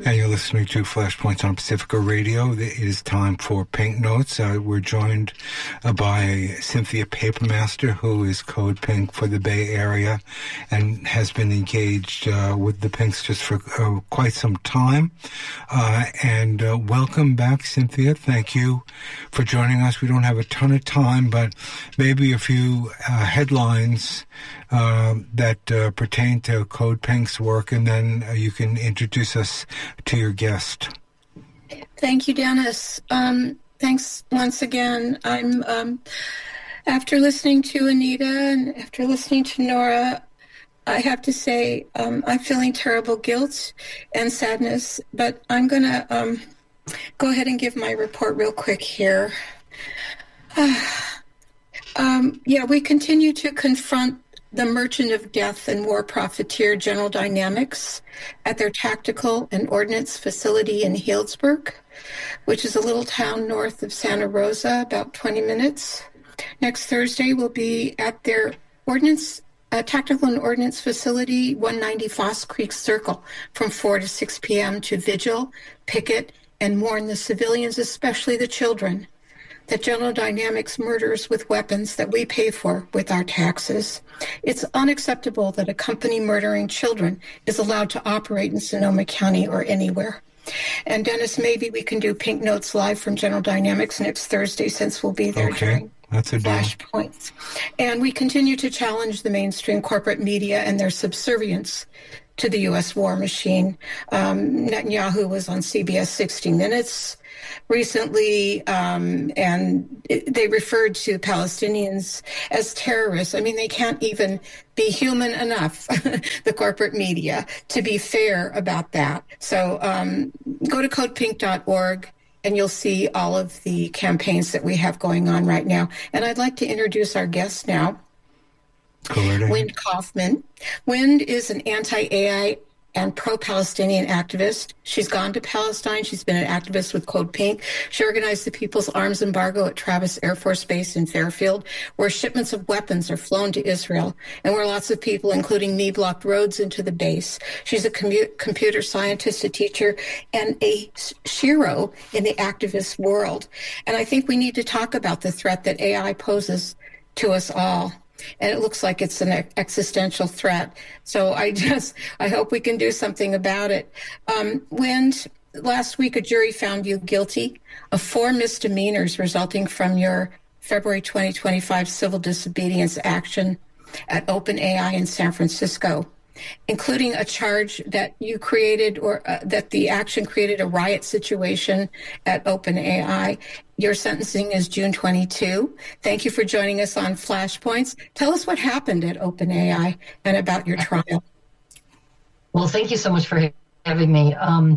And you're listening to Flashpoints on Pacifica Radio. It is time for Pink Notes. We're joined by Cynthia Papermaster, who is Code Pink for the Bay Area and has been engaged with the Pinksters for quite some time. And welcome back, Cynthia. Thank you for joining us. We don't have a ton of time, but maybe a few headlines that pertain to Code Pink's work, and then you can introduce us to your guest. Thank you, Dennis. Thanks once again. I'm after listening to Anita and after listening to Nora, I have to say I'm feeling terrible guilt and sadness, but I'm going to go ahead and give my report real quick here. We continue to confront the merchant of death and war profiteer General Dynamics at their tactical and ordnance facility in Healdsburg, which is a little town north of Santa Rosa, about 20 minutes. Next Thursday, we'll be at their tactical and ordnance facility, 190 Foss Creek Circle, from 4 to 6 p.m. to vigil, picket, and mourn the civilians, especially the children, that General Dynamics murders with weapons that we pay for with our taxes. It's unacceptable that a company murdering children is allowed to operate in Sonoma County or anywhere. And Dennis, maybe we can do Pink Notes live from General Dynamics next Thursday, since we'll be there during that's a Flashpoints. And we continue to challenge the mainstream corporate media and their subservience to the U.S. war machine. Netanyahu was on CBS 60 Minutes recently, and they referred to Palestinians as terrorists. I mean, they can't even be human enough, the corporate media, to be fair about that. So go to codepink.org, and you'll see all of the campaigns that we have going on right now. And I'd like to introduce our guest now, Wind Kaufman. Wind is an anti-AI and pro-Palestinian activist. She's gone to Palestine. She's been an activist with Code Pink. She organized the People's Arms Embargo at Travis Air Force Base in Fairfield, where shipments of weapons are flown to Israel, and where lots of people, including me, blocked roads into the base. She's a computer scientist, a teacher, and a shiro in the activist world. And I think we need to talk about the threat that AI poses to us all. And it looks like it's an existential threat. So I hope we can do something about it. Wind, last week a jury found you guilty of 4 misdemeanors resulting from your February 2025 civil disobedience action at OpenAI in San Francisco, including a charge that you created or that the action created a riot situation at OpenAI. Your sentencing is June 22. Thank you for joining us on Flashpoints. Tell us what happened at OpenAI and about your trial. Well, thank you so much for having me.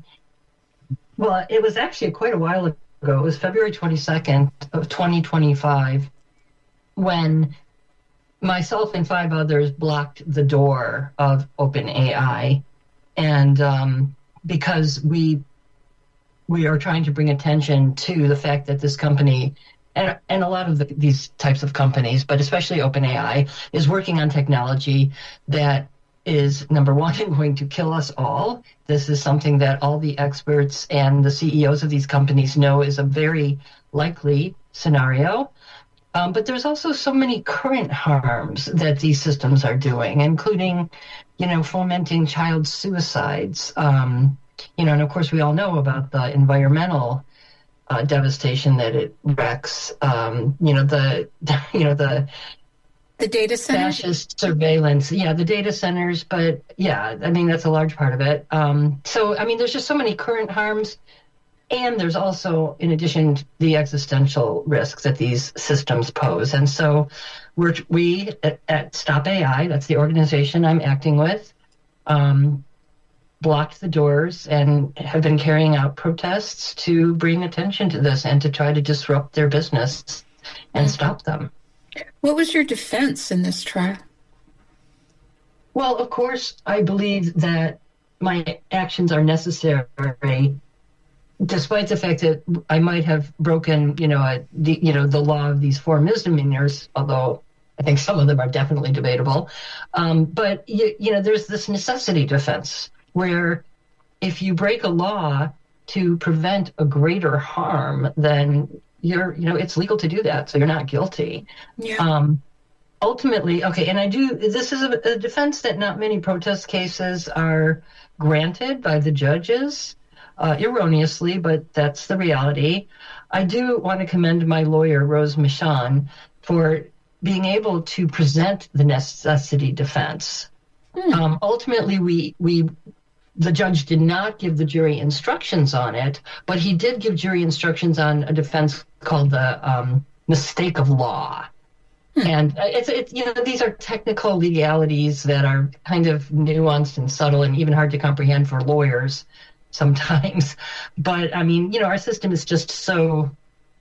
Well, it was actually quite a while ago. It was February 22nd of 2025 when myself and 5 others blocked the door of OpenAI, and because we are trying to bring attention to the fact that this company, and a lot of these types of companies, but especially OpenAI, is working on technology that is, number one, going to kill us all. This is something that all the experts and the CEOs of these companies know is a very likely scenario. But there's also so many current harms that these systems are doing, including, fomenting child suicides. And of course we all know about the environmental devastation that it wrecks. The data centers, fascist surveillance. Yeah, the data centers. But yeah, I mean that's a large part of it. There's just so many current harms. And there's also, in addition, the existential risks that these systems pose. And so we at Stop AI, that's the organization I'm acting with, blocked the doors and have been carrying out protests to bring attention to this and to try to disrupt their business and stop them. What was your defense in this trial? Well, of course, I believe that my actions are necessary, despite the fact that I might have broken, the law of these 4 misdemeanors, although I think some of them are definitely debatable. But there's this necessity defense where if you break a law to prevent a greater harm, then it's legal to do that, so you're not guilty. Yeah. Ultimately, okay, and this is a defense that not many protest cases are granted by the judges, erroneously, but that's the reality. I do want to commend my lawyer, Rose Michon, for being able to present the necessity defense. Ultimately, the judge did not give the jury instructions on it, but he did give jury instructions on a defense called the mistake of law. And it's these are technical legalities that are kind of nuanced and subtle and even hard to comprehend for lawyers sometimes. But I mean, our system is just so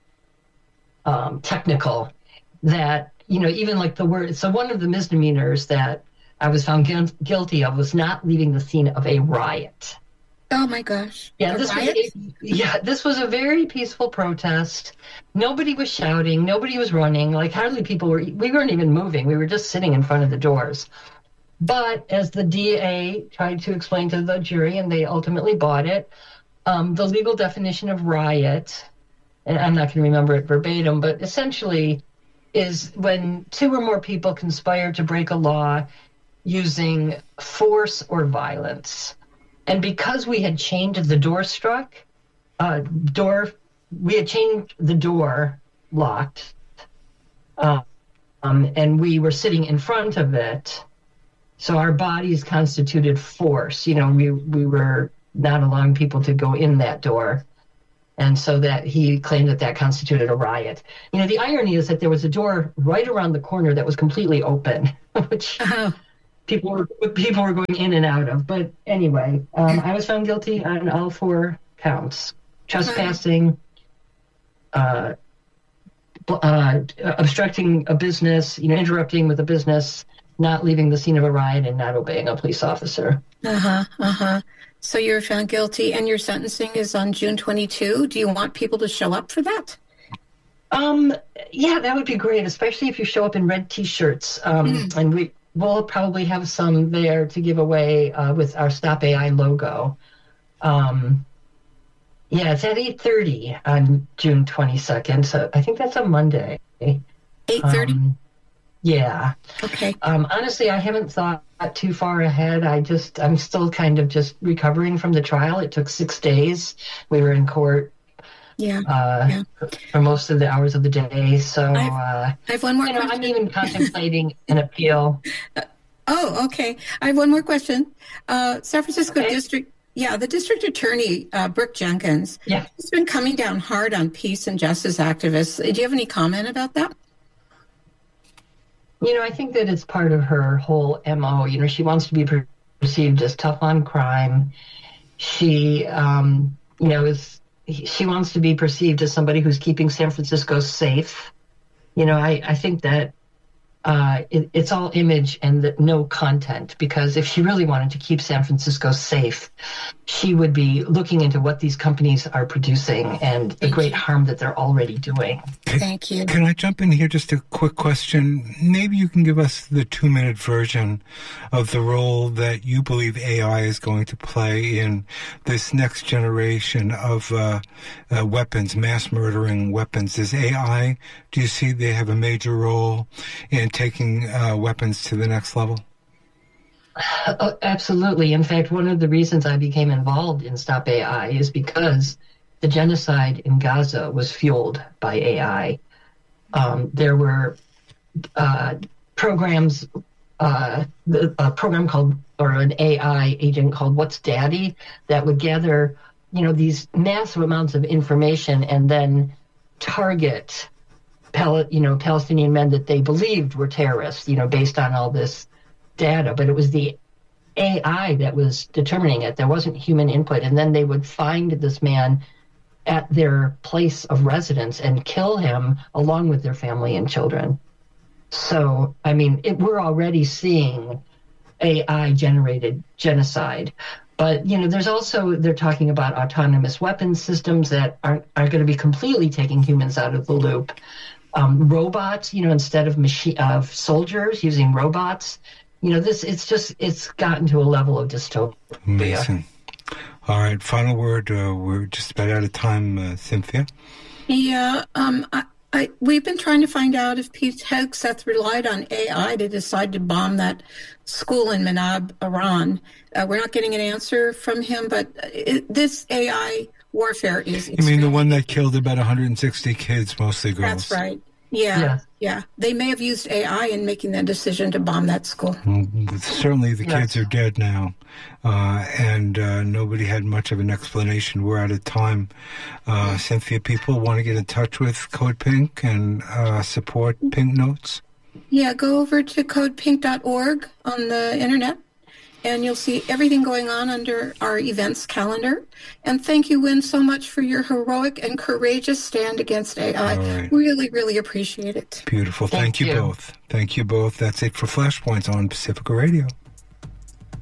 technical that, even like the word. So one of the misdemeanors that I was found guilty of was not leaving the scene of a riot. Oh my gosh. Yeah, this was a very peaceful protest. Nobody was shouting. Nobody was running. Like hardly we weren't even moving. We were just sitting in front of the doors. But as the DA tried to explain to the jury, and they ultimately bought it, the legal definition of riot, and I'm not going to remember it verbatim, but essentially is when two or more people conspire to break a law using force or violence. And because we had changed the we had changed the door locked, and we were sitting in front of it, so our bodies constituted force. We were not allowing people to go in that door. And so that he claimed that constituted a riot. The irony is that there was a door right around the corner that was completely open, which people were going in and out of. But anyway, I was found guilty on all 4 counts: trespassing, obstructing a business, interrupting with a business, not leaving the scene of a riot, and not obeying a police officer. So you're found guilty, and your sentencing is on June 22. Do you want people to show up for that? Yeah, that would be great, especially if you show up in red T-shirts. And we'll probably have some there to give away with our Stop AI logo. It's at 8:30 on June 22nd, so I think that's a Monday. 8:30? Yeah. Okay. Honestly, I haven't thought too far ahead. I'm still kind of just recovering from the trial. It took 6 days. We were in court for most of the hours of the day. So I have one more question. I'm even contemplating an appeal. Okay. I have one more question. San Francisco District, the district attorney, Brooke Jenkins, has been coming down hard on peace and justice activists. Do you have any comment about that? I think that it's part of her whole MO. She wants to be perceived as tough on crime. She, she wants to be perceived as somebody who's keeping San Francisco safe. I think that it's all image and no content, because if she really wanted to keep San Francisco safe, she would be looking into what these companies are producing and the great harm that they're already doing. Thank you. Can I jump in here? Just a quick question. Maybe you can give us the 2-minute version of the role that you believe AI is going to play in this next generation of weapons, mass murdering weapons. Does AI, do you see they have a major role in taking weapons to the next level? Oh, absolutely. In fact, one of the reasons I became involved in Stop AI is because the genocide in Gaza was fueled by AI. There were programs, a program called, or an AI agent called What's Daddy, that would gather, these massive amounts of information and then target Palestinian men that they believed were terrorists, based on all this data. But it was the AI that was determining it. There wasn't human input. And then they would find this man at their place of residence and kill him along with their family and children. So, we're already seeing AI-generated genocide. But, there's also, they're talking about autonomous weapons systems that are going to be completely taking humans out of the loop. Robots, instead of soldiers, using robots. It's gotten to a level of dystopia. Amazing. All right, final word. We're just about out of time, Cynthia. Yeah, we've been trying to find out if Pete Hegseth relied on AI to decide to bomb that school in Manab, Iran. We're not getting an answer from him, but this AI warfare is You mean the one that killed about 160 kids, mostly girls? That's right. Yeah. They may have used AI in making that decision to bomb that school. Certainly the kids are dead now, and nobody had much of an explanation. We're out of time. Cynthia, people want to get in touch with Code Pink and support Pink Notes? Yeah, go over to codepink.org on the internet, and you'll see everything going on under our events calendar. And thank you, Wynn, so much for your heroic and courageous stand against AI. Right. Really, really appreciate it. Beautiful. Thank you both. Thank you both. That's it for Flashpoints on Pacifica Radio.